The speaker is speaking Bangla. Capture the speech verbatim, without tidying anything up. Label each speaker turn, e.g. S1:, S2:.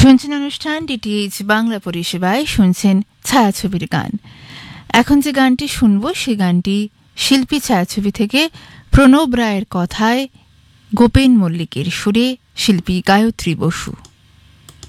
S1: শুনছেন অনুষ্ঠান ডিটিএইচ বাংলা পরিষেবায়, শুনছেন ছায়াছবির গান। এখন যে গানটি শুনব সে গানটি শিল্পী ছায়াছবি থেকে প্রণব রায়ের কথায় গোপেন মল্লিকের সুরে শিল্পী গায়ত্রী বসু।